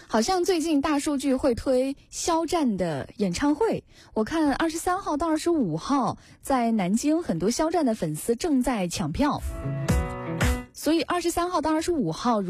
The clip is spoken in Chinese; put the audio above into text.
好像最近大数据会推肖战的演唱会，我看23号到25号在南京很多肖战的粉丝正在抢票，所以23号到25号